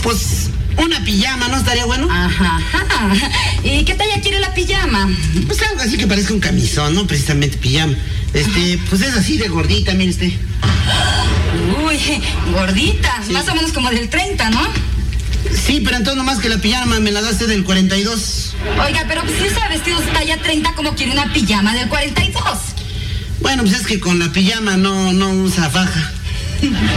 Pues una pijama, ¿no estaría bueno? Ajá. ¿Y qué talla quiere la pijama? Pues algo así que parezca un camisón, no precisamente pijama. Pues es así de gordita, mire usted. Uy, gordita, Sí. más o menos como del 30, ¿no? Sí, pero entonces nomás que la pijama me la da usted del 42. Oiga, pero si usa vestidos talla 30, ¿cómo quiere una pijama del 42? Bueno, pues es que con la pijama no usa faja.